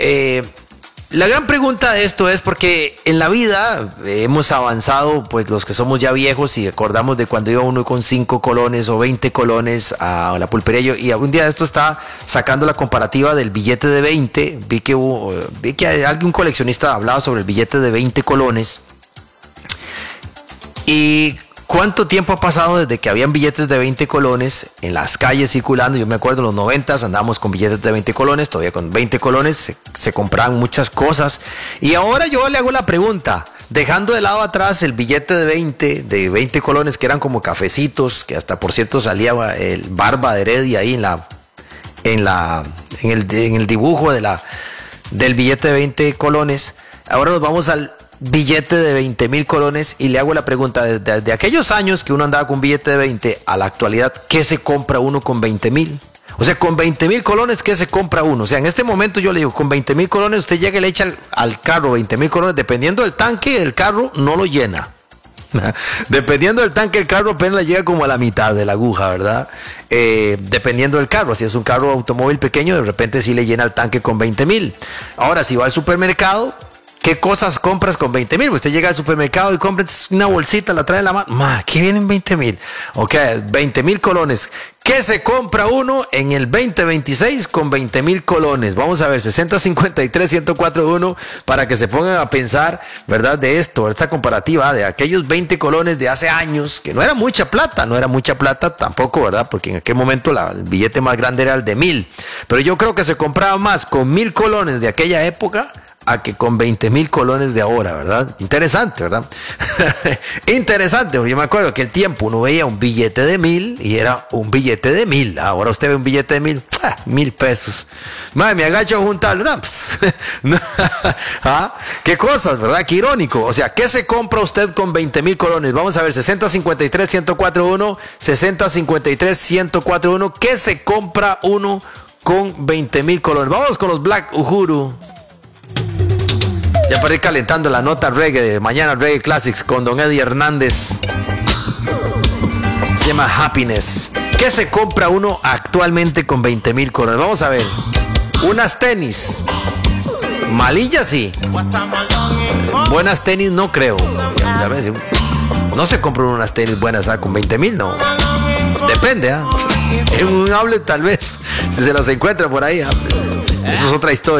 La gran pregunta de esto es porque en la vida hemos avanzado, pues los que somos ya viejos y acordamos de cuando iba uno con 5 colones o 20 colones a la pulpería. Y un día de esto estaba sacando la comparativa del billete de 20. Vi que algún coleccionista hablaba sobre el billete de 20 colones. Y ¿cuánto tiempo ha pasado desde que habían billetes de 20 colones en las calles circulando? Yo me acuerdo en los 90s andábamos con billetes de 20 colones, todavía con 20 colones se compraban muchas cosas. Y ahora yo le hago la pregunta, dejando de lado atrás el billete de 20 colones que eran como cafecitos, que hasta por cierto salía el Barba de Heredia ahí en el dibujo del billete de 20 colones. Ahora nos vamos al billete de 20,000 colones y le hago la pregunta, desde aquellos años que uno andaba con un billete de 20 a la actualidad, ¿qué se compra uno con 20,000? O sea, con 20,000 colones, ¿qué se compra uno? O sea, en este momento yo le digo, con 20,000 colones usted llega y le echa al carro 20,000 colones, dependiendo del tanque del carro, no lo llena. Dependiendo del tanque del carro apenas le llega como a la mitad de la aguja, ¿verdad? Dependiendo del carro, si es un carro automóvil pequeño, de repente sí le llena el tanque con 20,000. Ahora, si va al supermercado, ¿qué cosas compras con 20,000? Usted llega al supermercado y compra una bolsita, la trae en la mano. ¿Qué vienen 20,000? Ok, 20,000 colones. ¿Qué se compra uno en el 2026 con 20,000 colones? Vamos a ver, 60-53-1041 para que se pongan a pensar, ¿verdad? De esta comparativa de aquellos 20 colones de hace años, que no era mucha plata tampoco, ¿verdad? Porque en aquel momento el billete más grande era el de 1,000. Pero yo creo que se compraba más con 1,000 colones de aquella época a que con 20,000 colones de ahora, ¿verdad? Interesante, ¿verdad? Interesante, porque yo me acuerdo que el tiempo uno veía un billete de 1,000 y era un billete de 1,000. Ahora usted ve un billete de 1,000, 1,000 pesos. Madre, me agacho a juntarlo. No, pues, ¿ah? Qué cosas, ¿verdad? Qué irónico. O sea, ¿qué se compra usted con 20,000 colones? Vamos a ver, 60-53-1041, 60-53-1041. ¿Qué se compra uno con 20,000 colones? Vamos con los Black Uhuru. Ya para ir calentando la nota reggae de mañana, Reggae Classics con Don Eddie Hernández. Se llama Happiness. ¿Qué se compra uno actualmente con 20,000 colones? Vamos a ver. Unas tenis. Malillas sí. Buenas tenis no creo. ¿Sabes? No se compran unas tenis buenas con 20,000, no. Depende, ¿ah? En un outlet tal vez. Si se las encuentra por ahí. Eso es otra historia.